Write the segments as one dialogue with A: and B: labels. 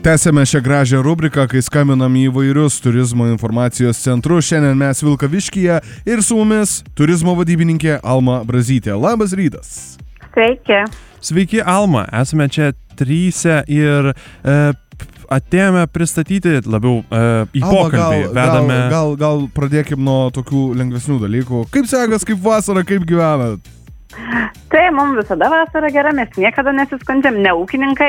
A: Tęsėme šią gražią rubriką, kai skambinam į įvairius turizmo informacijos centrus. Šiandien mes Vilkaviškyje ir su mumis turizmo vadybininkė Alma Brazytė. Labas rytas.
B: Sveiki.
C: Sveiki, Alma. Esame čia tryse ir atėjome pristatyti labiau į pokalbį.
A: Gal pradėkim nuo tokių lengvesnių dalykų. Kaip sekas, kaip vasara, kaip gyvenat?
B: Tai mums visada vasara gera, mes niekada nesiskundžiam, ne ūkininkai.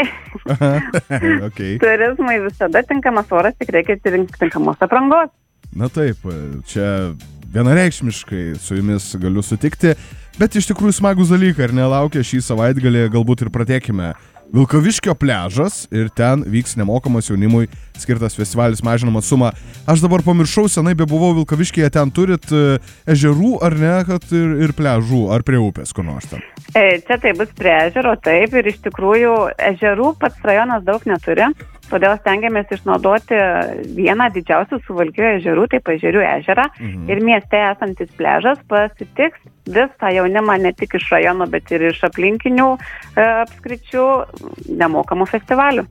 A: Okay.
B: Turizmui visada tinkamas oras, tik reikia tinkamos aprangos.
A: Na taip, čia vienareikšmiškai su jumis galiu sutikti, bet iš tikrųjų smagus dalykai, ar nelaukia šį savaitgalį, galbūt ir pradėkime. Vilkaviškio pliažas ir ten vyks nemokamas jaunimui skirtas festivalis Mažinama suma. Aš dabar pamiršau, senai bebuvau Vilkaviškyje, ten turit ežerų ar ne, kad ir pliažų, ar prie upės kur nors ten?
B: Čia tai bus prie ežero, taip, ir iš tikrųjų ežerų pats rajonas daug neturi, todėl stengiamės išnaudoti vieną didžiausių Suvalkijoje ežerų, tai Paežerių ežerą, ir mieste esantis pliažas pasitiks visą jaunimą ne tik iš rajono, bet ir iš aplinkinių apskričių nemokamų festivalių.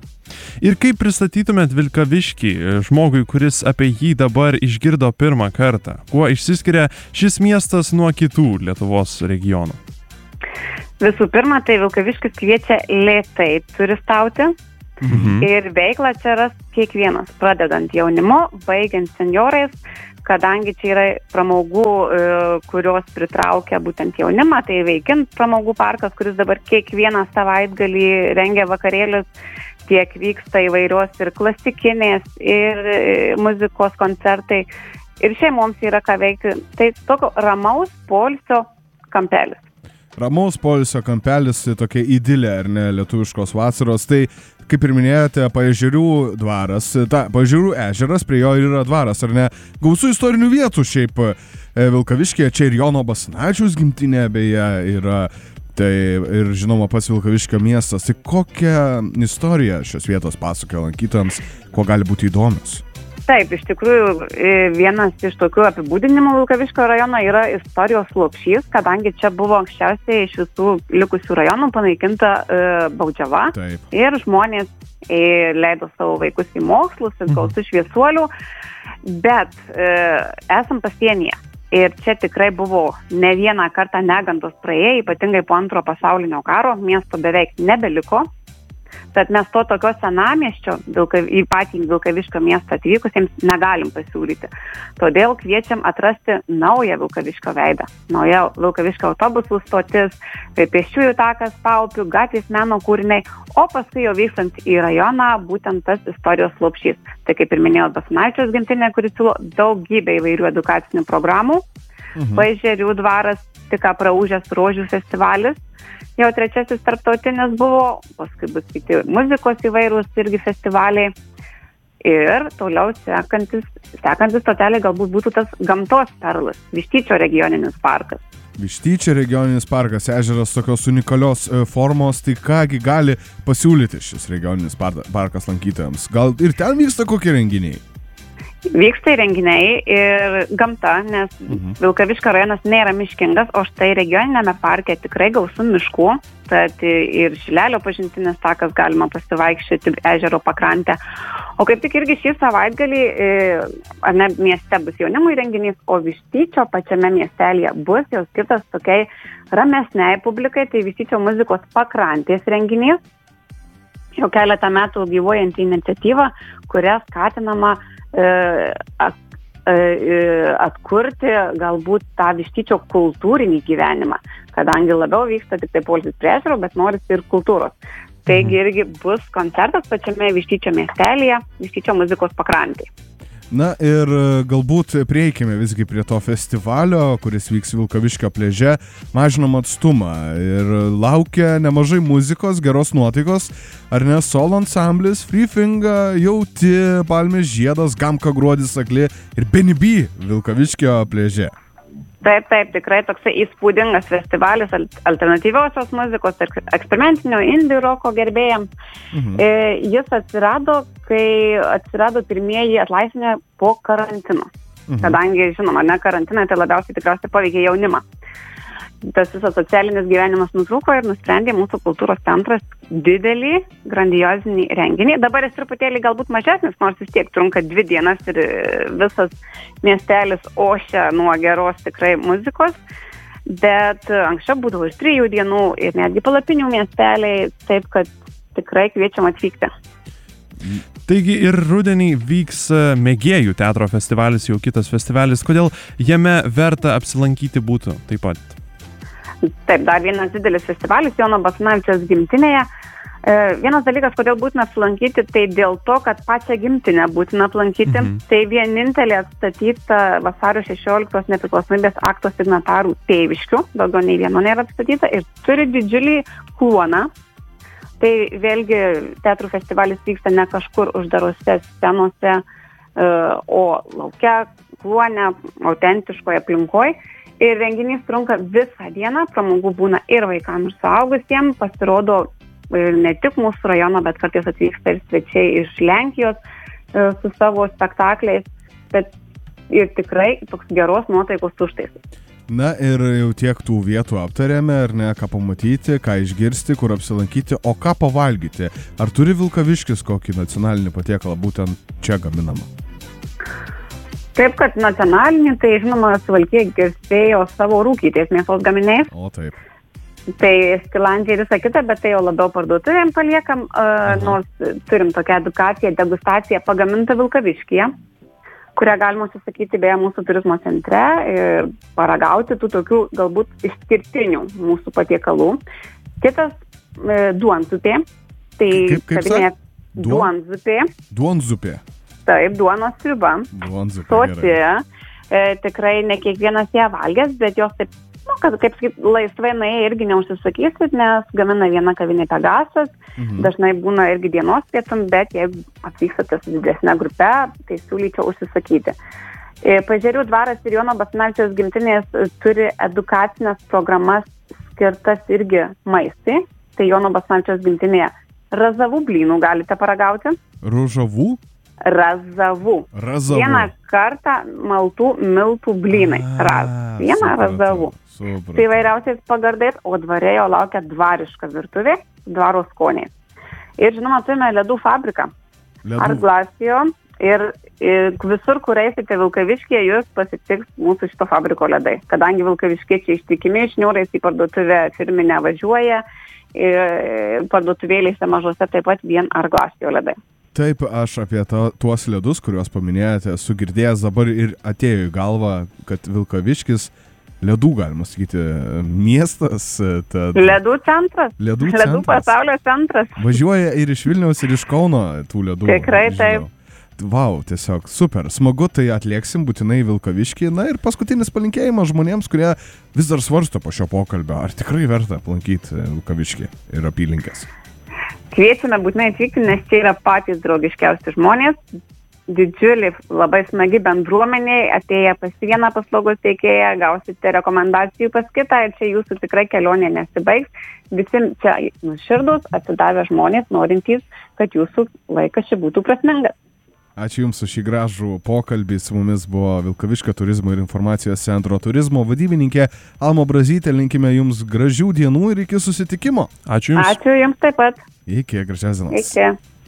C: Ir kaip pristatytumėt Vilkaviškį žmogui, kuris apie jį dabar išgirdo pirmą kartą? Kuo išsiskiria šis miestas nuo kitų Lietuvos regionų?
B: Visų pirma, tai Vilkaviškis kviečia lėtai turistauti. Ir veiklą čia ras kiekvienas, pradedant jaunimu, baigiant senjorais, kadangi čia yra pramogų, kurios pritraukia būtent jaunimą, tai Veikiant pramogų parkas, kuris dabar kiekvieną savaitgalį rengia vakarėlius, tiek vyksta įvairios ir klasikinės, ir muzikos koncertai. Ir šeimoms yra ką veikti. Tai tokio ramaus poilsio kampelis.
A: Ramaus poilsio kampelis, tokia idilė, ar ne, lietuviškos vasaros. Tai, kaip ir minėjote, Paežerių dvaras, Paežerių ežeras, prie jo yra dvaras, ar ne? Gausų istorinių vietų šiaip Vilkaviškyje, čia ir Jono Basanavičiaus gimtinė beje yra, tai ir žinoma pats Vilkaviškio miestas. Tai kokią istoriją šios vietos pasakoja lankytojams, kuo gali būti įdomios?
B: Taip, iš tikrųjų, vienas iš tokių apibūdinimų Vilkaviškio rajono yra istorijos lopšys, kadangi čia buvo anksčiausiai iš visų likusių rajonų panaikinta baudžiava.
A: Taip.
B: Ir žmonės leido savo vaikus į mokslus, gautų šviesuolių, bet esam pasienyje. Ir čia tikrai buvo ne vieną kartą negandos praėję, ypatingai po Antro pasaulinio karo, miesto beveik nebeliko. Tad mes to tokio senamiesčio į patį Vilkaviškio miestą atvykusiems negalim pasiūlyti. Todėl kviečiam atrasti naują Vilkaviškio veidą. Nauja Vilkaviškio autobusų stotis, pėsčiųjų takas, paupių, gatvės meno kūriniai, o paskui jau vykstant į rajoną būtent tas istorijos lopšys. Tai kaip ir minėjau, Basanavičiaus gimtinė, kuris siūlo daugybę įvairių edukacinių programų. Paežerių dvaras, tik ką praūžęs Rožių festivalis. Jau 3 tarptautinis buvo, paskui bus kiti muzikos įvairūs irgi festivaliai. Ir toliau sekantis stotelė galbūt būtų tas gamtos perlas, Vištyčio regioninis parkas.
A: Vištyčio regioninis parkas, ežeras tokios unikalios formos, tai kągi gali pasiūlyti šis regioninis parkas lankytojams? Gal ir ten vyksta kokie renginiai?
B: Vyksta renginiai ir gamta, nes Vilkaviškio rajonas nėra miškingas, o štai regioninėme parke tikrai gausu miškų, tad ir Šilelio pažintinis takas galima pasivaikščioti ežero pakrantę. O kaip tik irgi šį savaitgalį mieste bus jaunimui renginys, o Vištyčio pačiame miestelėje bus jau skirtas tokiai ramesniai publikai, tai Vištyčio muzikos pakrantės renginys. Jau keletą metų gyvuojanti iniciatyva, kuria skatinama atkurti galbūt tą Vištyčio kultūrinį gyvenimą, kadangi labiau vyksta tik tai poilsis prie ežero, bet norisi ir kultūros. Taigi irgi bus koncertas pačiame Vištyčio miestelėje, Vištyčio muzikos pakrantėje.
A: Na ir galbūt prieikime visgi prie to festivalio, kuris vyks Vilkaviškio pliaže, Mažinam atstumą. Ir laukia nemažai muzikos, geros nuotaikos, ar ne, solo ansamblis, Free Finga, Jauti, Palmės žiedas, Gamka gruodis akli ir Benny B Vilkaviškio pliaže.
B: Taip, tikrai toksai įspūdingas festivalis alternatyviosios muzikos, eksperimentinio indie roko gerbėjams. Jis atsirado, kai atsirado pirmieji atlaisvinę po karantino. Kadangi, žinoma, karantinai tai labiausiai tikriausiai paveikia jaunimą. tas visas socialinis gyvenimas nutrūko ir nusprendė mūsų kultūros centras didelį, grandiozinį renginį. Dabar jis truputėlį galbūt mažesnis, nors vis tiek trunka 2 dienas ir visas miestelis ošia nuo geros tikrai muzikos. Bet anksčiau būdavo ir 3 dienų ir netgi palapinių miesteliai, taip kad tikrai kviečiam atvykti.
C: Taigi ir rudenį vyks mėgėjų teatro festivalis, jau kitas festivalis. Kodėl jame verta apsilankyti būtų taip pat?
B: Taip, dar vienas didelis festivalis Jono Basanavičiaus gimtinėje. Vienas dalykas, kodėl būtina aplankyti, tai dėl to, kad pačią gimtinę būtina aplankyti. Tai vienintelė atstatyta vasario 16 nepriklausomybės akto signatarų Tėviškių, daugiau nei vieno nėra atstatyta ir turi didžiulį kluoną. Tai vėlgi teatrų festivalis vyksta ne kažkur uždarose scenose, o lauke, kluone, autentiškoje aplinkoje. Ir renginys trunka visą dieną, pramogų būna ir vaikams, ir suaugusiems. Pasirodo ne tik mūsų rajono, bet kartais atvyksta ir svečiai iš Lenkijos su savo spektakliais. Bet ir tikrai toks geros nuotaikos užtaisas.
A: Na ir jau tiek tų vietų aptarėme, ar ne, ką pamatyti, ką išgirsti, kur apsilankyti, o ką pavalgyti. Ar turi Vilkaviškis kokį nacionalinį patiekalą būtent čia gaminamą?
B: Taip, kad nacionalinį, tai žinoma, Suvalkija garsėjo savo rūkytais mėsos gaminiais.
A: O taip.
B: Tai skilandžiai ir visą kitą, bet tai jau labiau parduotuvėm paliekam, nors turim tokią edukaciją, degustaciją pagamintą Vilkaviškyje, kurią galima susakyti beje mūsų turizmo centre ir paragauti tų tokių galbūt išskirtinių mūsų patiekalų. Kitas duonzupė. Tai kavinė duonzupė.
A: Duonzupė.
B: Taip, duonos sriuba.
A: Duonzupė.
B: Soti. Tikrai ne kiekvienas ją valgęs, bet jos taip, kad kaip sakyt, laisvai irgi neužsisakysit, nes gamina viena kavinė Pegasas, dažnai būna irgi dienos pietum, bet jeigu atvykstate su didesne grupe, tai siūlyčiau užsisakyti. Paežerių dvaras ir Jono Basanavičiaus gimtinės turi edukacinės programas skirtas irgi maistui. Tai Jono Basanavičiaus gimtinėje razavų blynų galite paragauti.
A: Ružavų?
B: Razavų. Vieną kartą maltų miltų blynai. Vieną razavų.
A: Supratau.
B: Tai vairiausiais pagardais, o dvare jo laukia dvariška virtuvė, dvaro skoniai. Ir žinoma, turime ledų fabriką. Arglasio ir visur, kur eisite Vilkaviškyje, jūs pasitiks mūsų šito fabriko ledai. Kadangi Vilkaviškiečiai ištikimi, šniūrais į parduotuvę firminę važiuoja, parduotuvėlėse mažose taip pat vien Arglasio ledai.
A: Taip, aš apie tuos ledus, kuriuos paminėjote, esu girdėjęs, dabar ir atėjo į galvą, kad Vilkaviškis ledų, galima sakyti, miestas.
B: Ledų centras. Ledų pasaulio centras.
A: Važiuoja ir iš Vilniaus, ir iš Kauno tų ledų.
B: Tikrai taip.
A: Vau, tiesiog super. Smagu, tai atlieksim būtinai Vilkaviškį. Na ir paskutinis palinkėjimas žmonėms, kurie vis dar svarsto po šio pokalbio. Ar tikrai verta aplankyti Vilkaviškį ir apylinkės?
B: Kviečiame būtinai atvykti, nes čia yra patys draugiškiausi žmonės. Didžiulį, labai smagi bendruomeniai, atėję pas vieną paslaugos teikėją, gausite rekomendacijų pas kitą ir čia jūsų tikrai kelionė nesibaigs. Visi čia nuoširdūs, atsidavę žmonės, norintys, kad jūsų laikas čia būtų prasmingas.
A: Ačiū Jums už šį gražų pokalbį. Su mumis buvo Vilkaviškio turizmo ir informacijos centro turizmo vadybininkė Alma Brazytė. Linkime Jums gražių dienų ir iki susitikimo.
C: Ačiū Jums.
B: Ačiū Jums taip pat.
A: Iki, gražias dienos.
B: Iki.